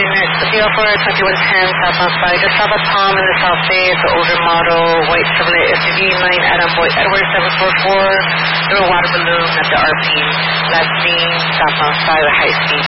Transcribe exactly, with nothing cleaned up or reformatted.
unit, the V L four twenty-one ten, southbound side, just south of Palm in the South Bay, the older model, white Chevrolet S U V, nine Adam Boy Edward seven four four, through a water balloon at the R P, last seen, southbound side, high speed.